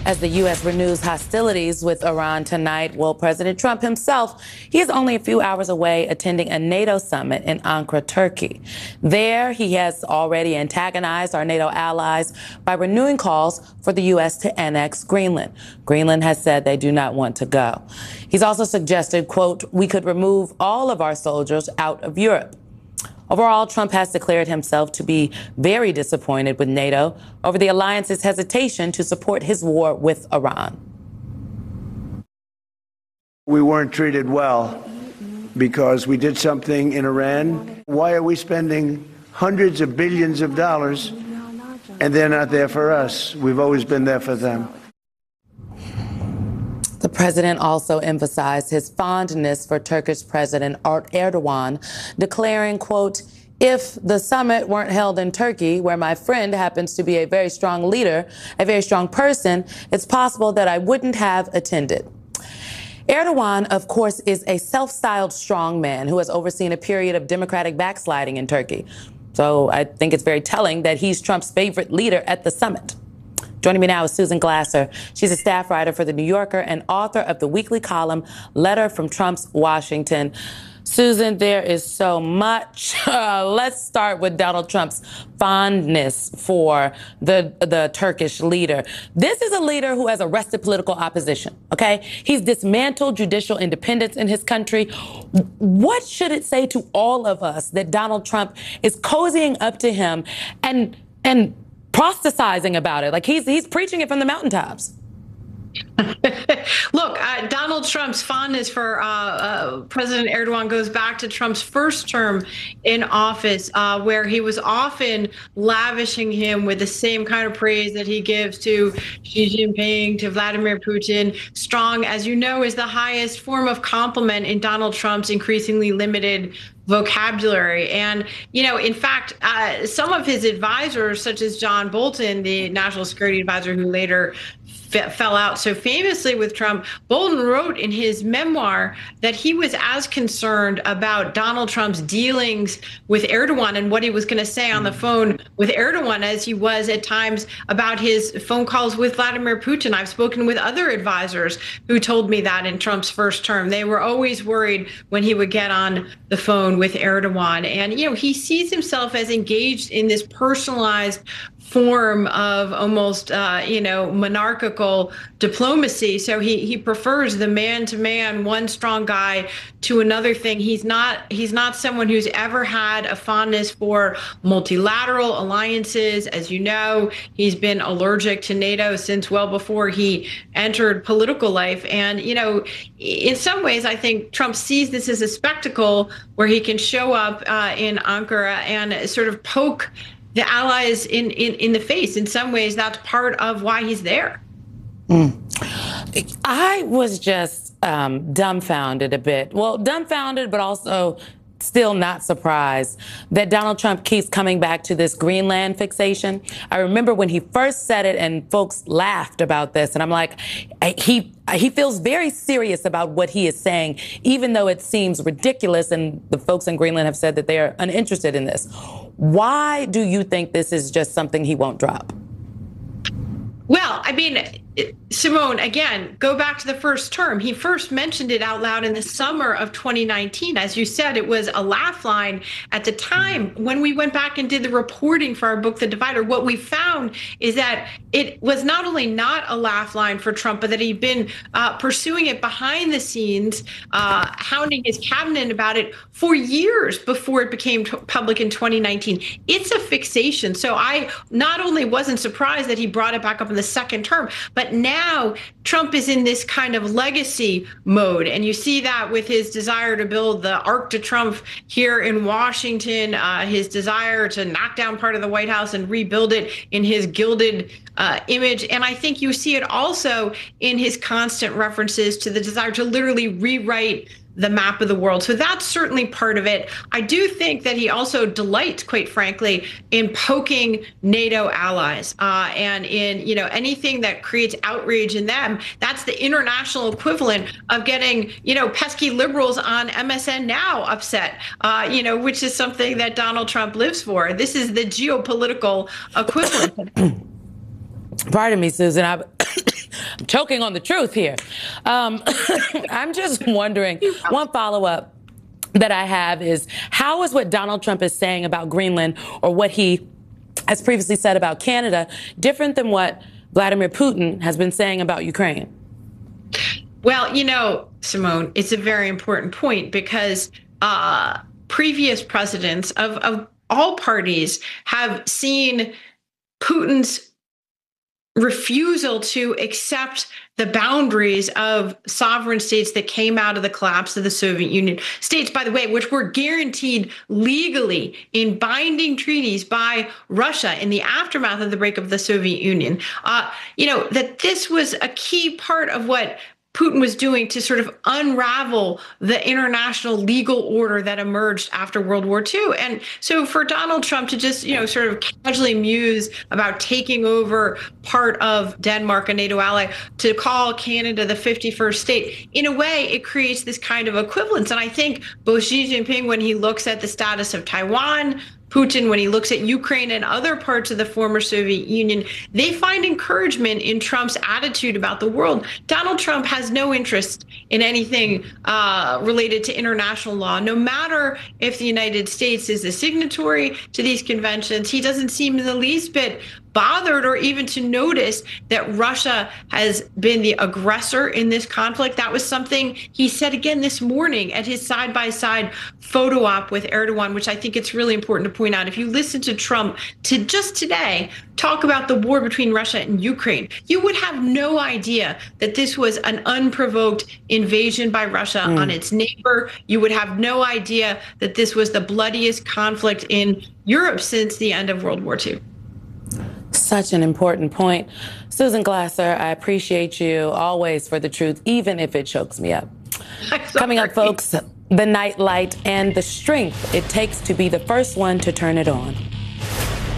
as the U.S. renews hostilities with Iran tonight. Well, President Trump himself, he is only a few hours away attending a NATO summit in Ankara, Turkey. There, he has already antagonized our NATO allies by renewing calls for the U.S. to annex Greenland. Greenland has said they do not want to go. He's also suggested, quote, we could remove all of our soldiers out of Europe. Overall, Trump has declared himself to be very disappointed with NATO over the alliance's hesitation to support his war with Iran. We weren't treated well because we did something in Iran. Why are we spending hundreds of billions of dollars and they're not there for us? We've always been there for them. The president also emphasized his fondness for Turkish President Erdogan, declaring, quote, if the summit weren't held in Turkey, where my friend happens to be a very strong leader, a very strong person, it's possible that I wouldn't have attended. Erdogan, of course, is a self-styled strong man who has overseen a period of democratic backsliding in Turkey. So I think it's very telling that he's Trump's favorite leader at the summit. Joining me now is Susan Glasser. She's a staff writer for The New Yorker and author of the weekly column Letter from Trump's Washington. Susan, there is so much. Let's start with Donald Trump's fondness for the Turkish leader. This is a leader who has arrested political opposition, okay? He's dismantled judicial independence in his country. What should it say to all of us that Donald Trump is cozying up to him and proselytizing about it? Like he's preaching it from the mountaintops. Look, Donald Trump's fondness for President Erdogan goes back to Trump's first term in office, where he was often lavishing him with the same kind of praise that he gives to Xi Jinping, to Vladimir Putin. Strong, as you know, is the highest form of compliment in Donald Trump's increasingly limited vocabulary. And, you know, in fact, some of his advisors, such as John Bolton, the national security advisor who later fell out so famously with Trump, Bolton wrote in his memoir that he was as concerned about Donald Trump's dealings with Erdogan and what he was going to say on the phone with Erdogan as he was at times about his phone calls with Vladimir Putin. I've spoken with other advisors who told me that in Trump's first term. They were always worried when he would get on the phone with Erdogan. And, you know, he sees himself as engaged in this personalized form of almost, monarchical diplomacy. So he prefers the man-to-man, one strong guy to another thing. He's not someone who's ever had a fondness for multilateral alliances. As you know, he's been allergic to NATO since well before he entered political life. And, you know, in some ways, I think Trump sees this as a spectacle where he can show up in Ankara and sort of poke the allies in the face. In some ways, that's part of why he's there. I was just dumbfounded a bit. Well, dumbfounded, but also still not surprised that Donald Trump keeps coming back to this Greenland fixation. I remember when he first said it and folks laughed about this, and I'm like, he feels very serious about what he is saying, even though it seems ridiculous, and the folks in Greenland have said that they are uninterested in this. Why do you think this is just something he won't drop? Well, I mean, Simone, again, go back to the first term. He first mentioned it out loud in the summer of 2019. As you said, it was a laugh line at the time. When we went back and did the reporting for our book, The Divider, what we found is that it was not only not a laugh line for Trump, but that he'd been pursuing it behind the scenes, hounding his cabinet about it for years before it became public in 2019. It's a fixation. So I not only wasn't surprised that he brought it back up in the second term, but now Trump is in this kind of legacy mode. And you see that with his desire to build the Arc de Trump here in Washington, his desire to knock down part of the White House and rebuild it in his gilded image. And I think you see it also in his constant references to the desire to literally rewrite the map of the world. So that's certainly part of it. I do think that he also delights, quite frankly, in poking NATO allies and in, you know, anything that creates outrage in them. That's the international equivalent of getting, you know, pesky liberals on MSN Now upset, which is something that Donald Trump lives for. This is the geopolitical equivalent. Pardon me, Susan. choking on the truth here. I'm just wondering, one follow-up that I have is, how is what Donald Trump is saying about Greenland, or what he has previously said about Canada, different than what Vladimir Putin has been saying about Ukraine? Well, Simone, it's a very important point, because previous presidents of all parties have seen Putin's refusal to accept the boundaries of sovereign states that came out of the collapse of the Soviet Union. States, by the way, which were guaranteed legally in binding treaties by Russia in the aftermath of the breakup of the Soviet Union. That this was a key part of what Putin was doing to sort of unravel the international legal order that emerged after World War II. And so for Donald Trump to just, sort of casually muse about taking over part of Denmark, a NATO ally, to call Canada the 51st state, in a way, it creates this kind of equivalence. And I think both Xi Jinping, when he looks at the status of Taiwan, Putin, when he looks at Ukraine and other parts of the former Soviet Union, they find encouragement in Trump's attitude about the world. Donald Trump has no interest in anything related to international law. No matter if the United States is a signatory to these conventions, he doesn't seem in the least bit bothered or even to notice that Russia has been the aggressor in this conflict. That was something he said again this morning at his side-by-side photo op with Erdogan, which I think it's really important to point out. If you listen to Trump to just today talk about the war between Russia and Ukraine, you would have no idea that this was an unprovoked invasion by Russia on its neighbor. You would have no idea that this was the bloodiest conflict in Europe since the end of World War II. Such an important point. Susan Glasser, I appreciate you always for the truth, even if it chokes me up. Coming up, folks, the nightlight and the strength it takes to be the first one to turn it on.